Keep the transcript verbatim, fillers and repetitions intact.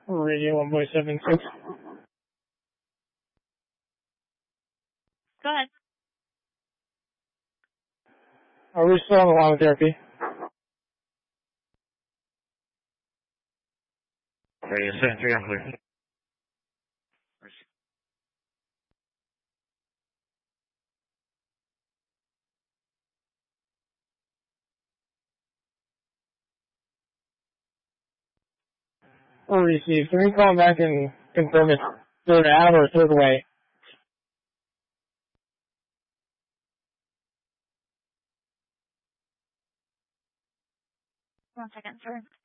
Radio one point seven six. Go ahead. Are we still on the line with therapy? Radio seven three, I'm clear. Or received. Can we call back and confirm it's third out or third away? One second, sir.